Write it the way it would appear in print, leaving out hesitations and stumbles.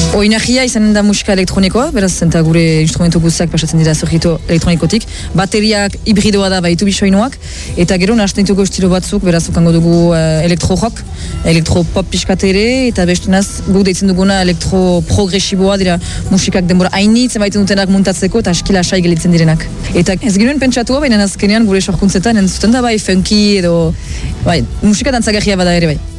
Oinarria izanen da musika elektronikoa, beraz, eta gure instrumentu guztiak pasatzen dira zirrito elektronikotik. Bateriak hibridoa da baitu bisoinuak, eta gero nahazten ditugu estilo batzuk, beraz, ukango dugu elektro-rock, elektro-pop piskatere, eta bestenaz guk deitzen duguna elektro-progresiboa dira musikak denbora hainitzen baiten dutenak muntatzeko eta askila asai gelitzen direnak. Eta ez genuen pentsatua, baina azkenean gure sorkuntzetan entzuten da bai funky edo bai, musika dantzagarria bada ere bai.